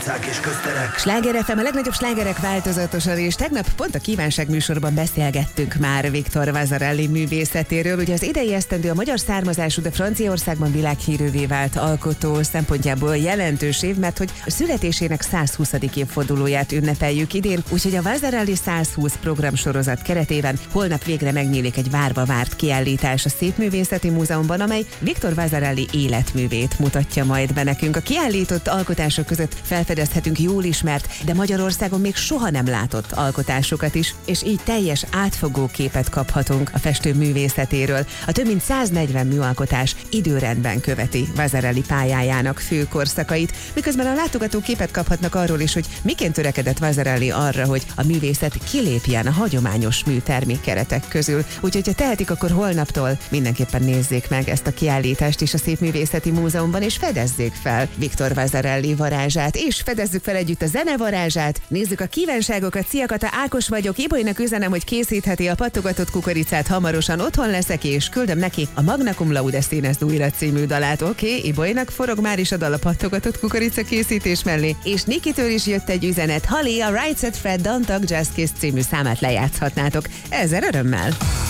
kukoricák és közterek. Sláger FM, a legnagyobb slágerek változatosan, és tegnap pont a kívánság műsorban beszélgettünk már Victor Vasarely művészetéről. Ugye az idei esztendő a magyar származású, de Franciaországban világhírűvé vált alkotó szempontjából jelentős év, mert hogy a születésének 120. évfordulóját ünnepeljük idén, úgyhogy a Vasarely 120 programsorozat keretében holnap végre megnyílik egy várva várt kiállítás a Szépművészeti Múzeumban, amely Victor Vasarely életművét mutatja majd be nekünk. A kiállított alkotások között felfedezhetünk jól ismert, de Magyarországon még soha nem látott alkotásokat is, és így teljes átfogó képet kaphatunk a festő művészetéről. A több mint 140 műalkotás időrendben követi Vasarely pályájának fő korszakait, miközben a látogatók képet kaphatnak arról is, hogy miként törekedett Vasarely arra, hogy a művészet kilépjen a hagyományos műtermék keretek közül. Úgyhogy ha tehetik, akkor holnaptól mindenképpen nézzék meg ezt a kiállítást is a Szépművészeti Múzeumban, és fedezzék fel Victor Vasarely varázsát, és fedezzük fel együtt a zene varázsát. Nézzük a kívánságokat. Szia Kata, Ákos vagyok. Ibolynak üzenem, hogy készítheti a pattogatott kukoricát, hamarosan otthon leszek, és küldöm neki a Magna Cum Laude Színezd újra című dalát. Oké, Ibolynak forog már is a dal a pattogatott kukorica készítés mellé, és Nikitől is jött egy üzenet. Hali, a Right Said Fred Don't Talk Just Kiss című számát lejátszhatnátok. Ezzel örömmel.